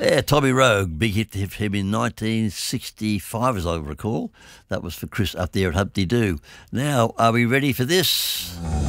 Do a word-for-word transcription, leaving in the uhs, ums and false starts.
Yeah, Tommy Rogue, big hit for him in nineteen sixty-five, as I recall. That was for Chris up there at Humpty Doo. Now, are we ready for this?